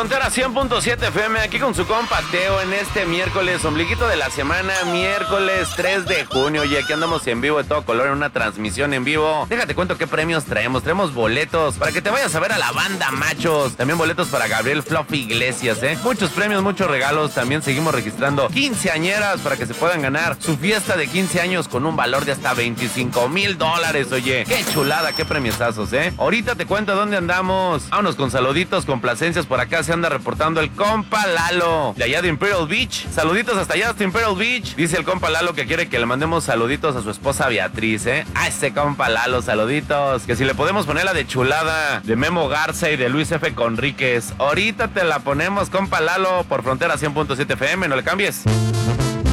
Frontera 100.7 FM, aquí con su compa Teo en este miércoles, ombliguito de la semana, miércoles 3 de junio. Y aquí andamos en vivo de todo color en una transmisión en vivo. Déjate cuento qué premios traemos. Traemos boletos para que te vayas a ver a la banda Machos. También boletos para Gabriel Fluffy Iglesias, Muchos premios, muchos regalos. También seguimos registrando quinceañeras para que se puedan ganar su fiesta de 15 años con un valor de hasta $25,000. Oye, qué chulada, qué premiosazos, Ahorita te cuento dónde andamos. Vámonos con saluditos, complacencias. Por acá se anda reportando el compa Lalo, de allá de Imperial Beach. Saluditos hasta allá, hasta Imperial Beach. Dice el compa Lalo que quiere que le mandemos saluditos a su esposa Beatriz, A ese compa Lalo, saluditos. Que si le podemos poner la de chulada de Memo Garza y de Luis F. Conríquez. Ahorita te la ponemos, compa Lalo, por Frontera 100.7 FM, no le cambies.